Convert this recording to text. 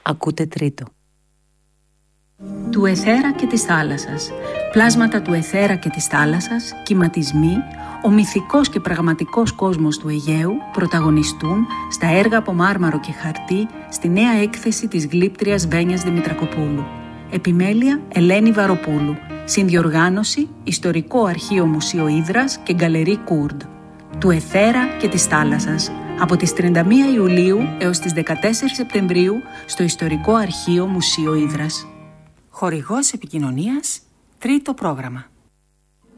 Ακούτε τρίτο. Του αιθέρα και της θάλασσας. Πλάσματα του αιθέρα και της θάλασσας, κυματισμοί, ο μυθικός και πραγματικός κόσμος του Αιγαίου πρωταγωνιστούν στα έργα από μάρμαρο και χαρτί στη νέα έκθεση της γλύπτριας Βένιας Δημητρακοπούλου. Επιμέλεια Ελένη Βαροπούλου. Συνδιοργάνωση Ιστορικό Αρχείο Μουσείο Ύδρας και Γκαλερί Κούρντ. Του αιθέρα και της θάλασσας. Από τις 31 Ιουλίου έως τις 14 Σεπτεμβρίου στο Ιστορικό Αρχείο Μουσείο Ύδρας. Χορηγός επικοινωνίας, τρίτο πρόγραμμα.